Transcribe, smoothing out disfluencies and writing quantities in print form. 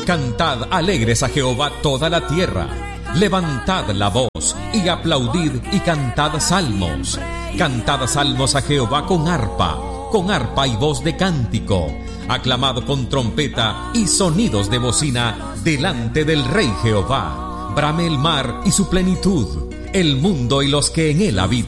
Cantad alegres a Jehová toda la tierra. Levantad la voz y aplaudid y cantad salmos. Cantad salmos a Jehová con arpa y voz de cántico. Aclamad con trompeta y sonidos de bocina delante del Rey Jehová. Brame el mar y su plenitud, el mundo y los que en él habitan.